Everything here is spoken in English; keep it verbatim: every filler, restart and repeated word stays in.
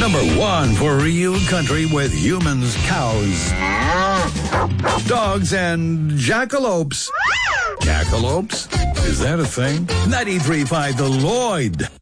Number one for real country with humans, cows, dogs, and jackalopes. Jackalopes? Is that a thing? ninety-three point five The Lloyd.